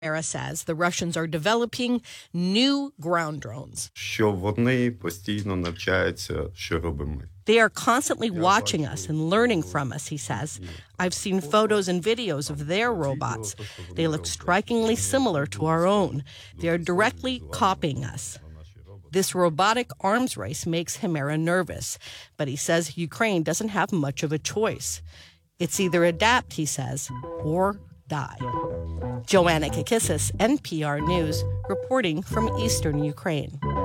Hemera says the Russians are developing new ground drones. Що вони постійно навчаються, що робимо ми. They are constantly watching us and learning from us, he says. I've seen photos and videos of their robots. They look strikingly similar to our own. They are directly copying us. This robotic arms race makes Hemera nervous, but he says Ukraine doesn't have much of a choice. It's either adapt, he says, or die. Joanna Kakissis, NPR News, reporting from eastern Ukraine.